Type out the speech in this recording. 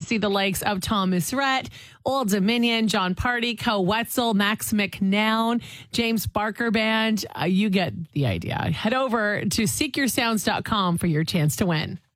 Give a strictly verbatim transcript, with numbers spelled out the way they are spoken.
see the likes of Thomas Rhett, Old Dominion, John Party, Co Wetzel, Max McNown, James Barker Band. Uh, you get the idea. Head over to seek your sounds dot com for your chance to win.